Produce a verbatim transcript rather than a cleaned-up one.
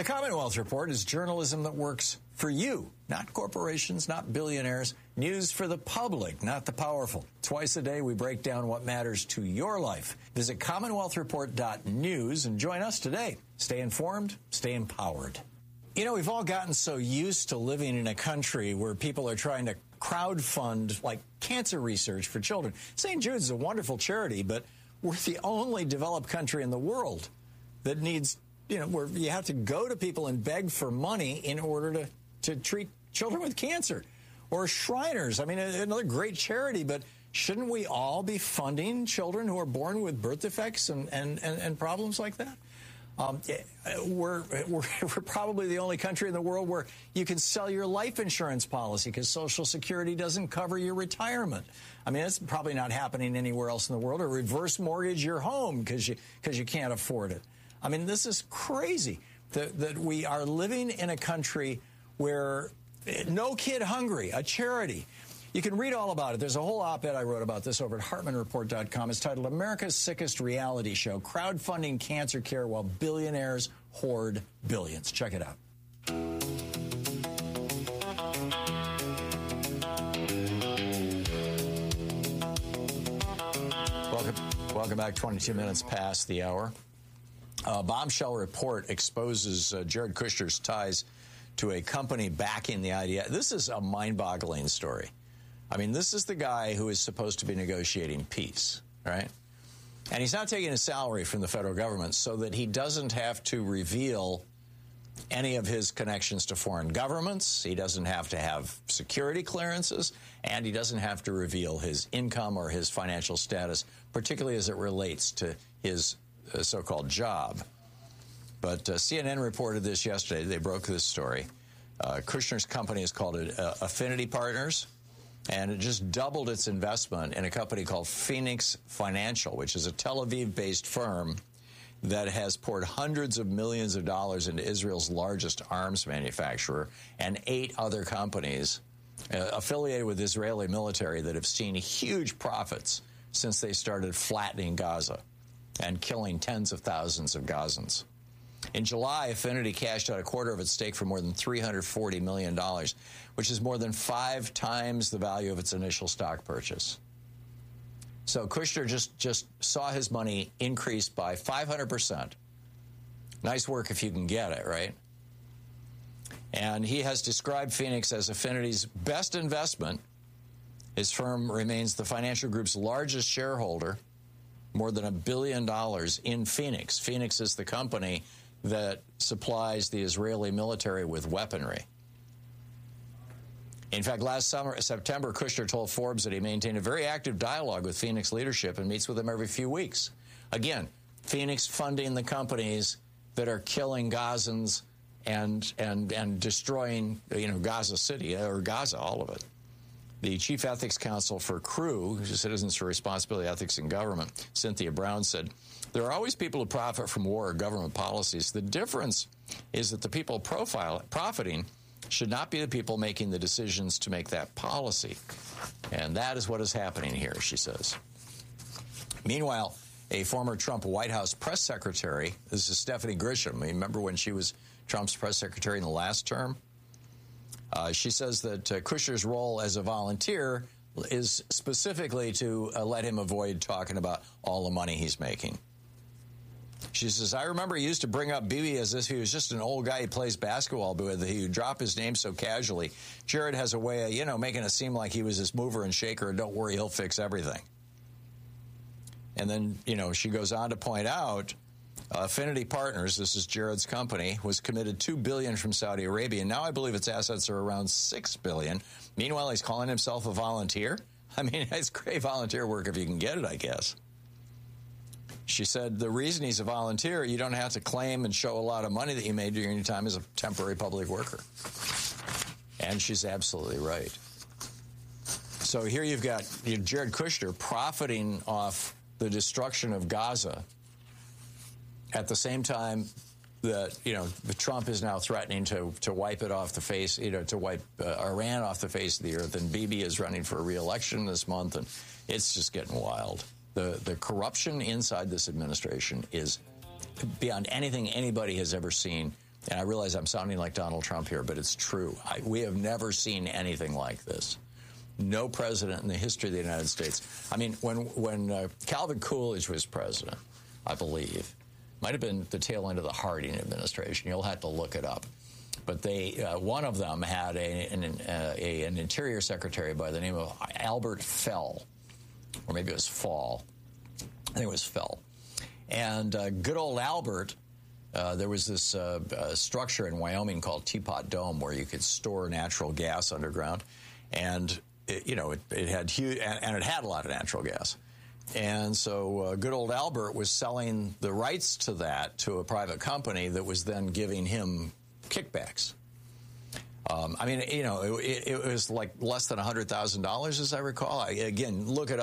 The Commonwealth Report is journalism that works for you, not corporations, not billionaires. News for the public, not the powerful. Twice a day, we break down what matters to your life. Visit commonwealth report dot news and join us today. Stay informed, stay empowered. You know, we've all gotten so used to living in a country where people are trying to crowdfund, like, cancer research for children. Saint Jude's is a wonderful charity, but we're the only developed country in the world that needs, you know, where you have to go to people and beg for money in order to, to treat children with cancer. Or Shriners, I mean, another great charity, but shouldn't we all be funding children who are born with birth defects and, and, and, and problems like that? Um, we're, we're, we're probably the only country in the world where you can sell your life insurance policy because Social Security doesn't cover your retirement. I mean, it's probably not happening anywhere else in the world. Or reverse mortgage your home because you, because you can't afford it. I mean, this is crazy that, that we are living in a country where No Kid Hungry, a charity. You can read all about it. There's a whole op-ed I wrote about this over at hartman report dot com. It's titled America's Sickest Reality Show, Crowdfunding Cancer Care While Billionaires Hoard Billions. Check it out. Welcome, welcome back. twenty-two minutes past the hour. A bombshell report exposes uh, Jared Kushner's ties to a company backing the idea. This is a mind-boggling story. I mean, this is the guy who is supposed to be negotiating peace, right? And he's not taking a salary from the federal government so that he doesn't have to reveal any of his connections to foreign governments. He doesn't have to have security clearances, and he doesn't have to reveal his income or his financial status, particularly as it relates to his uh, so-called job. But uh, C N N reported this yesterday. They broke this story. Uh, Kushner's company is called uh, Affinity Partners, and it just doubled its investment in a company called Phoenix Financial, which is a Tel Aviv-based firm that has poured hundreds of millions of dollars into Israel's largest arms manufacturer and eight other companies uh, affiliated with Israeli military that have seen huge profits since they started flattening Gaza and killing tens of thousands of Gazans. In July, Affinity cashed out a quarter of its stake for more than three hundred forty million dollars, which is more than five times the value of its initial stock purchase. So Kushner just, just saw his money increase by five hundred percent. Nice work if you can get it, right? And he has described Phoenix as Affinity's best investment. His firm remains the financial group's largest shareholder, more than a billion dollars in Phoenix. Phoenix is the company that supplies the Israeli military with weaponry. In fact, last summer, September, Kushner told Forbes that he maintained a very active dialogue with Phoenix leadership and meets with them every few weeks. Again, Phoenix funding the companies that are killing Gazans and and and destroying, you know, Gaza City or Gaza, all of it. The chief ethics counsel for C R U, Citizens for Responsibility, Ethics in Government, Cynthia Brown, said, there are always people who profit from war or government policies. The difference is that the people profile, profiting should not be the people making the decisions to make that policy. And that is what is happening here, she says. Meanwhile, a former Trump White House press secretary, this is Stephanie Grisham. Remember when she was Trump's press secretary in the last term? Uh, she says that uh, Kushner's role as a volunteer is specifically to uh, let him avoid talking about all the money he's making. She says, I remember he used to bring up Bibi as if he was just an old guy he plays basketball with. He would drop his name so casually. Jared has a way of, you know, making it seem like he was this mover and shaker, and don't worry, he'll fix everything. And then, you know, she goes on to point out, uh, Affinity Partners, this is Jared's company, was committed two billion dollars from Saudi Arabia, and now I believe its assets are around six billion dollars. Meanwhile, he's calling himself a volunteer. I mean, it's great volunteer work if you can get it, I guess. She said the reason he's a volunteer, you don't have to claim and show a lot of money that you made during your time as a temporary public worker. And she's absolutely right. So here you've got Jared Kushner profiting off the destruction of Gaza at the same time that, you know, Trump is now threatening to to wipe it off the face, you know, to wipe uh, Iran off the face of the earth. And Bibi is running for re-election this month, and it's just getting wild. The the corruption inside this administration is beyond anything anybody has ever seen and I realize I'm sounding like Donald Trump here, but it's true. I, we have never seen anything like this. No president in the history of the United States. I mean, when, when uh, Calvin Coolidge was president, I believe, might have been the tail end of the Harding administration. You'll have to look it up. But they, uh, one of them had a, an, uh, a, an interior secretary by the name of Albert Fell, or maybe it was Fall. I think it was Fell. And uh, good old Albert, uh, there was this uh, uh, structure in Wyoming called Teapot Dome where you could store natural gas underground. And, it, you know, it, it had huge, and, and it had a lot of natural gas. And so uh, good old Albert was selling the rights to that to a private company that was then giving him kickbacks. Um, I mean, you know, it, it was like less than one hundred thousand dollars, as I recall. I, again, look it up.